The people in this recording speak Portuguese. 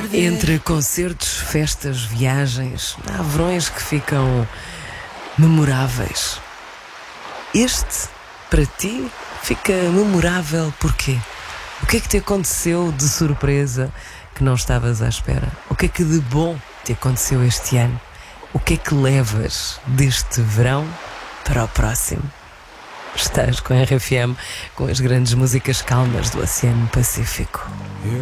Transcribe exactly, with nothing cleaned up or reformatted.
Entre concertos, festas, viagens, há verões que ficam memoráveis. Este, para ti, fica memorável porquê? O que é que te aconteceu de surpresa que não estavas à espera? O que é que de bom te aconteceu este ano? O que é que levas deste verão para o próximo? Estás com a R F M, com as grandes músicas calmas do Oceano Pacífico.